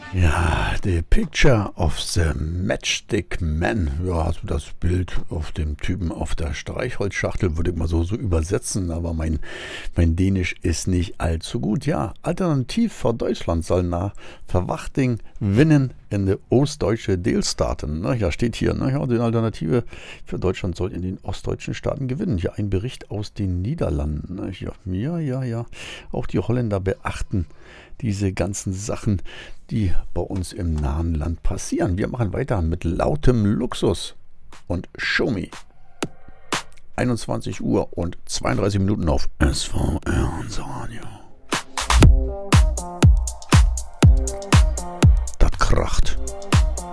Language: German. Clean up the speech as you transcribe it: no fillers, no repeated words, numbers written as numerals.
Ja, The Picture of the Matchstick Man. Ja, also das Bild auf dem Typen auf der Streichholzschachtel würde ich mal so übersetzen, aber mein Dänisch ist nicht allzu gut. Ja, Alternativ für Deutschland soll nach Verwachting winnen in der ostdeutsche Delstaten. Na, ja, steht hier, ja, die Alternative für Deutschland soll in den ostdeutschen Staaten gewinnen. Hier ein Bericht aus den Niederlanden. Na, ja. Auch die Holländer beachten diese ganzen Sachen, die bei uns im nahen Land passieren. Wir machen weiter mit lautem Luxus und Show Me. 21 Uhr und 32 Minuten auf SVR, unser Radio.